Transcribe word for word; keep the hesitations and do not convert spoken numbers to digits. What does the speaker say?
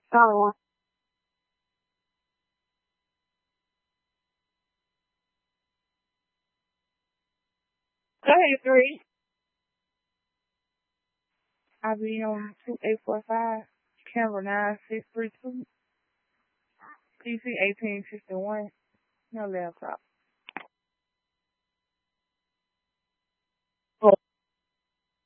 Oh, go ahead, three. I be on two eight four five, camera nine six three two, P C eighteen sixty one. No laptop.